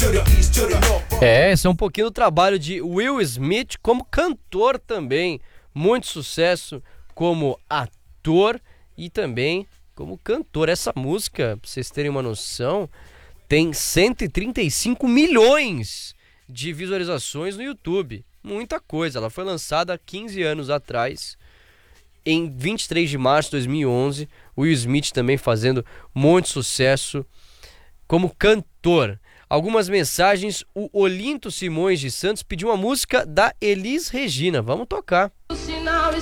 Esse é um pouquinho do trabalho de Will Smith como cantor também. Muito sucesso como ator e também como cantor. Essa música, pra vocês terem uma noção, tem 135 milhões de visualizações no YouTube. Muita coisa. Ela foi lançada há 15 anos atrás, em 23 de março de 2011. Will Smith também fazendo muito sucesso como cantor. Algumas mensagens. O Olinto Simões de Santos pediu uma música da Elis Regina. Vamos tocar. O sinal